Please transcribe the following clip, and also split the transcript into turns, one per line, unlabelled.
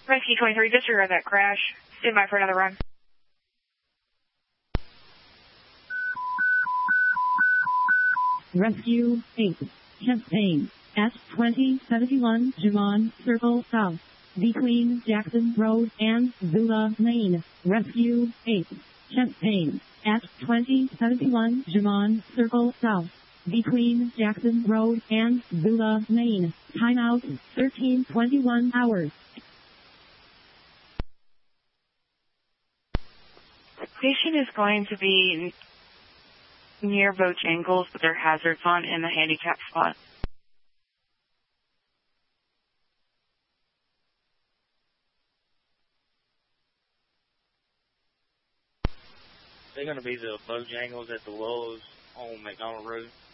Rescue 23, disregard that crash. Stand by for another run.
Rescue 8, Champaign, at 2071 Jamon Circle South, between Jackson Road and Zula Lane. Rescue 8, Champaign, at 2071 Jamon Circle South, between Jackson Road and Zula Lane. Timeout 13:21 hours.
Station is going to be near Bojangles with their hazards on in the handicap spot.
They're going to be the Bojangles at the Willows on McDonald Road.